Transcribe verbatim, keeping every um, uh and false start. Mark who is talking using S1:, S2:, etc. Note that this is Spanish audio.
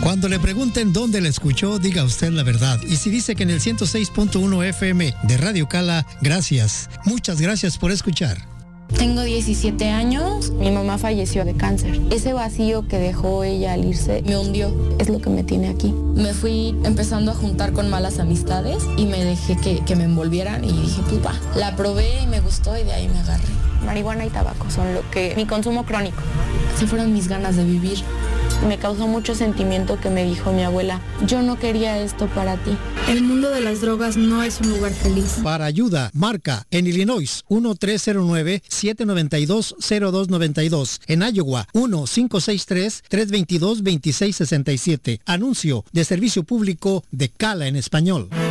S1: Cuando le pregunten dónde la escuchó, diga usted la verdad. Y si dice que en el ciento seis punto uno F M de Radio Cala, gracias. Muchas gracias por escuchar.
S2: Tengo diecisiete años, mi mamá falleció de cáncer. Ese vacío que dejó ella al irse me hundió, es lo que me tiene aquí. Me fui empezando a juntar con malas amistades y me dejé que, que me envolvieran y dije, pues va. La probé y me gustó y de ahí me agarré. Marihuana y tabaco son lo que... mi consumo crónico. Se fueron mis ganas de vivir. Me causó mucho sentimiento que me dijo mi abuela, yo no quería esto para ti.
S3: El mundo de las drogas no es un lugar feliz.
S1: Para ayuda, marca en Illinois uno tres cero nueve, siete nueve dos, cero dos nueve dos. En Iowa uno cinco seis tres, tres dos dos, dos seis seis siete. Anuncio de servicio público de Cala en español.